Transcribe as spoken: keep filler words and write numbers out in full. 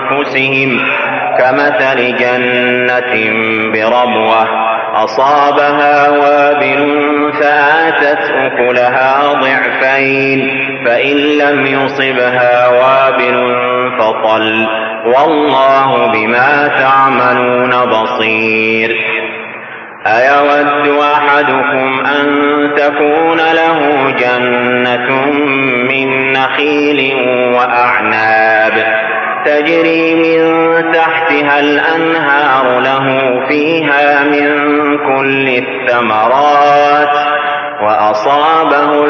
أنفسهم كمثل جنة بربوة أصابها وابل فآتت أكلها ضعفين فإن لم يصبها وابل فطل والله بما تعملون بصير. أيود أحدكم أن تكون له جنة من نخيل وأعناب تجري من تحتها الأنهار له فيها من كل الثمرات وأصابه